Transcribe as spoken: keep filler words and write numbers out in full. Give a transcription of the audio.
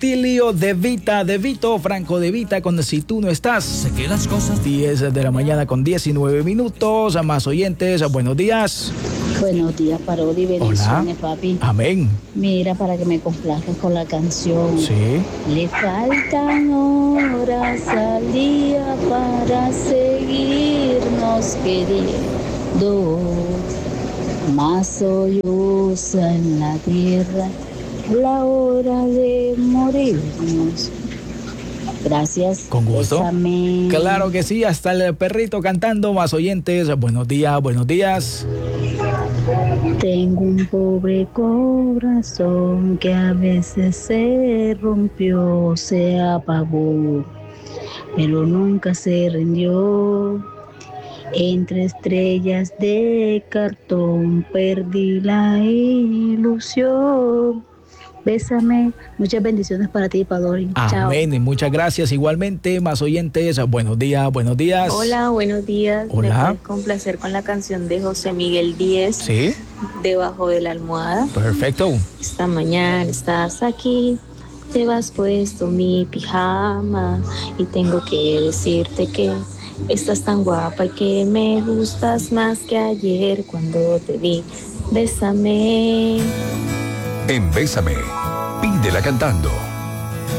Otilio De Vita, De Vito, Franco De Vita con Si Tú No Estás. Sé que las cosas... diez de la mañana con diecinueve minutos. A más oyentes, buenos días. Buenos días, Parodi, bendiciones, papi. Amén. Mira, para que me complazcas con la canción. Sí. Le faltan horas al día para seguirnos queriendo. Más solloza en la tierra la hora de morirnos. Gracias. Con gusto. Bésame. Claro que sí, hasta el perrito cantando. Más oyentes, buenos días, buenos días. Tengo un pobre corazón que a veces se rompió, se apagó, pero nunca se rindió. Entre estrellas de cartón perdí la ilusión. Bésame. Muchas bendiciones para ti, Padori. Chao. Amén. Y muchas gracias. Igualmente, más oyentes, buenos días, buenos días. Hola, buenos días. Hola. Me puedes complacer con la canción de José Miguel Díez. Sí. Debajo de la almohada. Perfecto. Esta mañana estás aquí, te vas puesto mi pijama y tengo que decirte que estás tan guapa y que me gustas más que ayer cuando te vi. Bésame. En Bésame, pídela cantando.